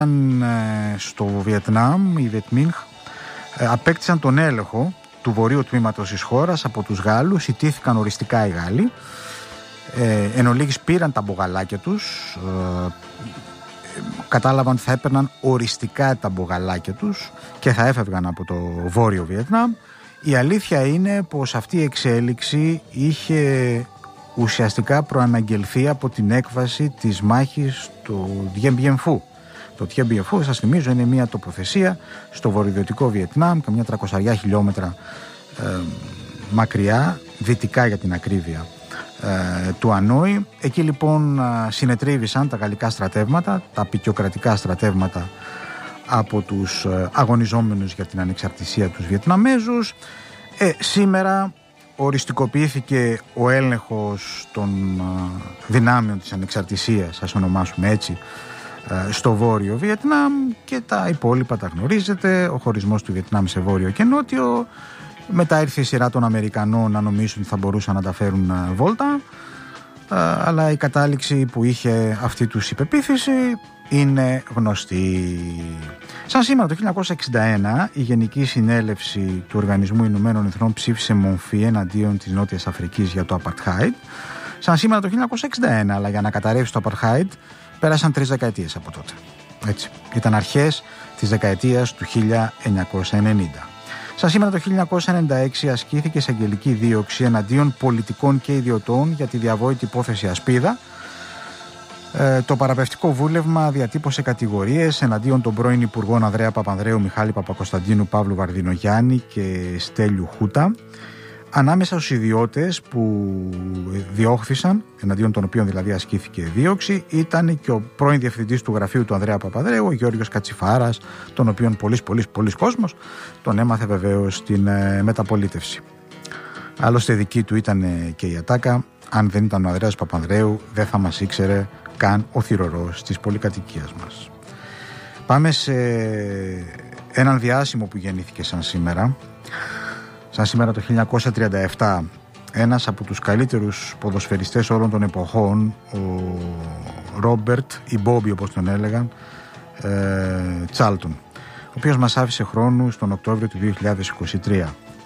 στο Βιετνάμ, οι Βιετμίνχ απέκτησαν τον έλεγχο του βορείου τμήματος της χώρας από τους Γάλλους. ιτήθηκαν οριστικά οι Γάλλοι. Εν ολίγης πήραν τα μπογαλάκια τους, κατάλαβαν ότι θα έπαιρναν οριστικά τα μπογαλάκια τους και θα έφευγαν από το βόρειο Βιετνάμ. Η αλήθεια είναι πως αυτή η εξέλιξη είχε ουσιαστικά προαναγγελθεί από την έκβαση της μάχης του Dien Bien Phu. Το Dien Bien Phu, σας θυμίζω, είναι μια τοποθεσία στο βορειοδυτικό Βιετνάμ, καμιά 300 χιλιόμετρα μακριά, δυτικά για την ακρίβεια, του Ανόη. Εκεί λοιπόν συνετρίβησαν τα γαλλικά στρατεύματα, τα πικιοκρατικά στρατεύματα από τους αγωνιζόμενους για την ανεξαρτησία τους Βιετναμέζους. Σήμερα οριστικοποιήθηκε ο έλεγχος των δυνάμεων της ανεξαρτησίας, ας ονομάσουμε έτσι, στο βόρειο Βιετνάμ, και τα υπόλοιπα τα γνωρίζετε. Ο χωρισμός του Βιετνάμ σε βόρειο και νότιο. Μετά ήρθε η σειρά των Αμερικανών να νομίζουν ότι θα μπορούσαν να τα φέρουν βόλτα, αλλά η κατάληξη που είχε αυτή τους υπεποίθηση είναι γνωστή. Σαν σήμερα το 1961 η Γενική Συνέλευση του Οργανισμού Ηνωμένων Εθνών ψήφισε μομφή εναντίον της Νότιας Αφρικής για το Apartheid. Σαν σήμερα το 1961, αλλά για να καταρρεύσει το Apartheid πέρασαν 3 δεκαετίες από τότε. Έτσι. Ήταν αρχές της δεκαετίας του 1990. Σαν σήμερα το 1996 ασκήθηκε εισαγγελική δίωξη εναντίον πολιτικών και ιδιωτών για τη διαβόητη υπόθεση Ασπίδα. Το παραπευτικό βούλευμα διατύπωσε κατηγορίες εναντίον των πρώην Υπουργών Ανδρέα Παπανδρέου, Μιχάλη Παπακοσταντίνου, Παύλου Βαρδινογιάννη και Στέλιου Χούτα. Ανάμεσα στους ιδιώτες που διώχθησαν, εναντίον των οποίων δηλαδή ασκήθηκε δίωξη, ήταν και ο πρώην διευθυντής του γραφείου του Ανδρέα Παπανδρέου, ο Γιώργος Κατσιφάρας, τον οποίον πολλής κόσμος τον έμαθε βεβαίως στην μεταπολίτευση. Άλλωστε δική του ήταν και η ατάκα: αν δεν ήταν ο Ανδρέας Παπανδρέου δεν θα μας ήξερε καν ο θυρωρός της πολυκατοικίας μας. Πάμε σε έναν διάσημο που γεννήθηκε σαν σήμερα. Σαν σήμερα το 1937, ένας από τους καλύτερους ποδοσφαιριστές όλων των εποχών, ο Ρόμπερτ ή Μπόμπι όπως τον έλεγαν, Τσάλτον, ο οποίος μας άφησε χρόνους τον Οκτώβριο του 2023.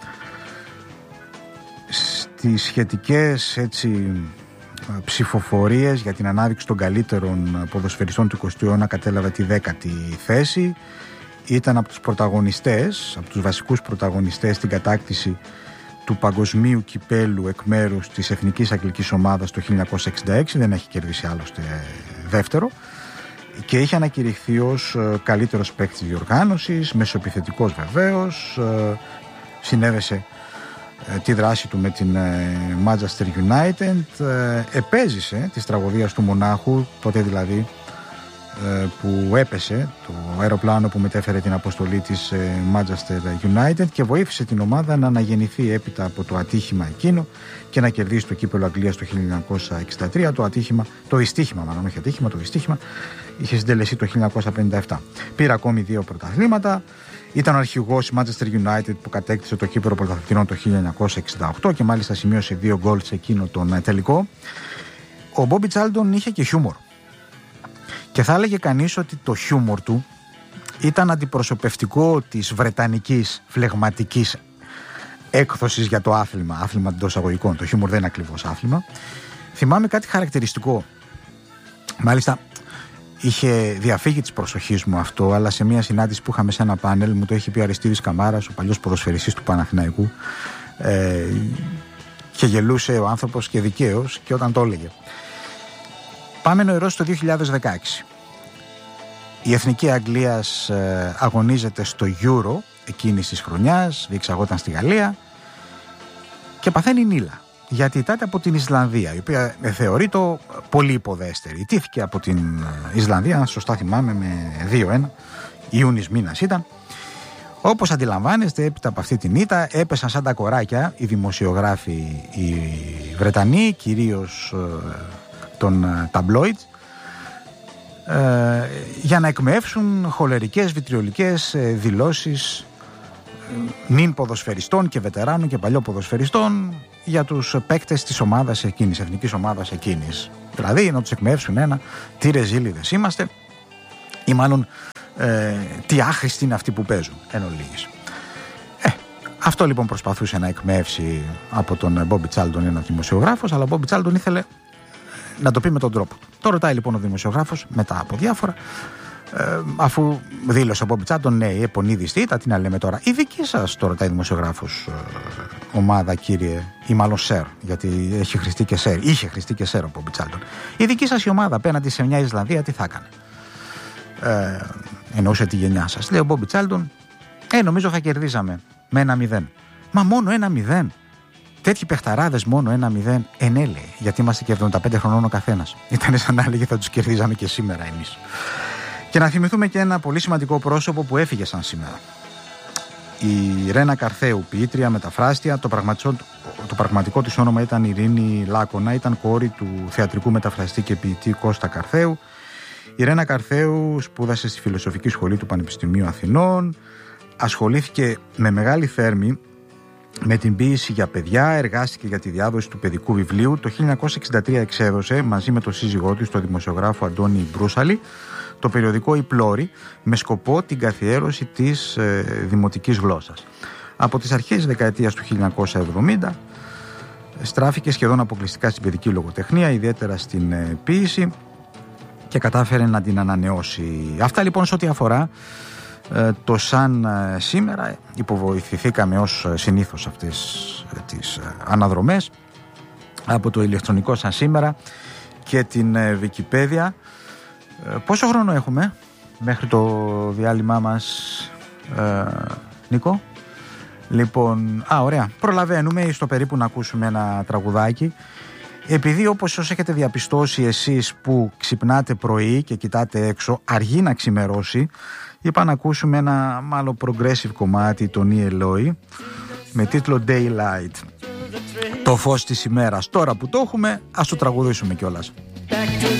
Στις σχετικές ψηφοφορίες για την ανάδειξη των καλύτερων ποδοσφαιριστών του 20ου αιώνα κατέλαβε τη 10η θέση. Ήταν από τους πρωταγωνιστές, από τους βασικούς πρωταγωνιστές στην κατάκτηση του παγκοσμίου κυπέλου εκ μέρους της εθνικής αγγλικής ομάδας το 1966. Δεν έχει κερδίσει άλλωστε δεύτερο, και είχε ανακηρυχθεί ως καλύτερος παίκτης της διοργάνωσης, μεσοεπιθετικός βεβαίως. Συνέβησε τη δράση του με την Manchester United, επέζησε της τραγωδίας του Μονάχου, τότε δηλαδή που έπεσε το αεροπλάνο που μετέφερε την αποστολή της Manchester United, και βοήθησε την ομάδα να αναγεννηθεί έπειτα από το ατύχημα εκείνο και να κερδίσει το κύπελλο Αγγλίας το 1963. Το δυστύχημα είχε συντελεστεί το 1957. Πήρε ακόμη 2 πρωταθλήματα. Ήταν ο αρχηγός Manchester United που κατέκτησε το κύπελλο πρωταθλητριών το 1968 και μάλιστα σημείωσε 2 γκολ σε εκείνο τον τελικό. Ο Μπόμπι Τσάλτον είχε και χιούμορ. Και θα έλεγε κανείς ότι το χιούμορ του ήταν αντιπροσωπευτικό της βρετανικής φλεγματικής έκδοσης για το άθλημα εντός αγωγικών. Το χιούμορ δεν είναι ακριβώς άθλημα. Θυμάμαι κάτι χαρακτηριστικό. Μάλιστα είχε διαφύγει της προσοχής μου αυτό, αλλά σε μια συνάντηση που είχαμε σε ένα πάνελ μου το είχε πει ο Αριστίδης Καμάρας, ο παλιός ποδοσφαιριστής του Παναθηναϊκού, και γελούσε ο άνθρωπος και δικαίως, και όταν το έλεγε. Πάμε νοερός το 2016. Η Εθνική Αγγλίας αγωνίζεται στο Euro εκείνης της χρονιάς, διεξαγόταν στη Γαλλία, και παθαίνει νύλα. Γιατί ήταν από την Ισλανδία, η οποία θεωρείται πολύ υποδέστερη. Ιτήθηκε από την Ισλανδία, αν σωστά θυμάμαι, με 2-1. Ιούνις μήνας ήταν. Όπως αντιλαμβάνεστε, έπειτα από αυτή την ήττα έπεσαν σαν τα κοράκια οι δημοσιογράφοι οι Βρετανοί, κυρίως των ταμπλόιτς, για να εκμεύσουν χολερικές, βιτριολικές δηλώσεις νυν ποδοσφαιριστών και βετεράνων και παλιών ποδοσφαιριστών για τους παίκτες της ομάδας εκείνης, εθνικής ομάδας εκείνης. Δηλαδή να τους εκμεύσουν τι ρεζίλιδες είμαστε μάλλον τι άχρηστοι είναι αυτοί που παίζουν εν ολίγης. Αυτό λοιπόν προσπαθούσε να εκμεύσει από τον Μπόμπι Τσάλντον ένας δημοσιογράφος, αλλά ο Μπόμπι Τσάλντον ήθελε να το πει με τον τρόπο του. Το ρωτάει λοιπόν ο δημοσιογράφος μετά από διάφορα, αφού δήλωσε ο Μπόμπι Τσάλντον, ναι, η Επονίδης τι να λέμε τώρα. Η δική σας, το ρωτάει δημοσιογράφος, ομάδα κύριε, ή μάλλον σερ, γιατί έχει χρηστεί και σερ, είχε χρηστεί και σερ ο Μπόμπι Τσάλντον. Η δική σας η ομάδα απέναντι σε μια Ισλανδία τι θα έκανε? Εννοούσε τη γενιά σας. Λέει ο Μπόμπι Τσάλντον, νομίζω θα κερδίζαμε με 1-0. Μα μόνο 1-0? Τέτοιοι παιχταράδες μόνο 1-0? Ναι, λέει, γιατί είμαστε και 75 χρονών ο καθένας. Ήταν σαν να έλεγε θα τους κερδίζαμε και σήμερα εμείς. Και να θυμηθούμε και ένα πολύ σημαντικό πρόσωπο που έφυγε σαν σήμερα. Η Ρένα Καρθέου, ποιήτρια, μεταφράστια. Το πραγματικό της όνομα ήταν Ειρήνη Λάκωνα. Ήταν κόρη του θεατρικού μεταφραστή και ποιητή Κώστα Καρθέου. Η Ρένα Καρθέου σπούδασε στη Φιλοσοφική Σχολή του Πανεπιστημίου Αθηνών. Ασχολήθηκε με μεγάλη θέρμη με την ποίηση για παιδιά, εργάστηκε για τη διάδοση του παιδικού βιβλίου. Το 1963 εξέδωσε μαζί με τον σύζυγό της, τον δημοσιογράφο Αντώνη Μπρούσαλη, το περιοδικό «Η Πλώρη», με σκοπό την καθιέρωση της δημοτικής γλώσσας. Από τις αρχές της δεκαετίας του 1970 στράφηκε σχεδόν αποκλειστικά στην παιδική λογοτεχνία, ιδιαίτερα στην ποίηση, και κατάφερε να την ανανεώσει. Αυτά λοιπόν σε ό,τι αφορά το σαν σήμερα. Υποβοηθηθήκαμε ως συνήθως αυτές τις αναδρομές από το ηλεκτρονικό σαν σήμερα και την Wikipedia. Πόσο χρόνο έχουμε μέχρι το διάλειμμά μας, Νίκο? Λοιπόν, ωραία, προλαβαίνουμε στο περίπου να ακούσουμε ένα τραγουδάκι. Επειδή όπως έχετε διαπιστώσει εσείς που ξυπνάτε πρωί και κοιτάτε έξω, αργεί να ξημερώσει, είπα να ακούσουμε ένα μάλλον progressive κομμάτι, τον ELO, με τίτλο Daylight, το φως της ημέρας. Τώρα που το έχουμε, ας το τραγουδήσουμε κιόλας.